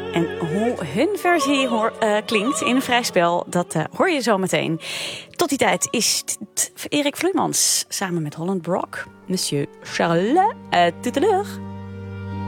En hoe hun versie klinkt in een vrij spel, dat hoor je zo meteen. Tot die tijd is Erik Vloeimans samen met Holland Brock, Monsieur Charles Tutteleur.